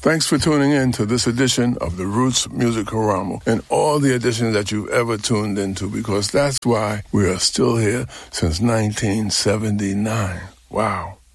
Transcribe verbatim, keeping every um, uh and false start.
Thanks for tuning in to this edition of the Roots Music Karamo and all the editions that you've ever tuned into, because that's why we are still here since nineteen seventy-nine. Wow.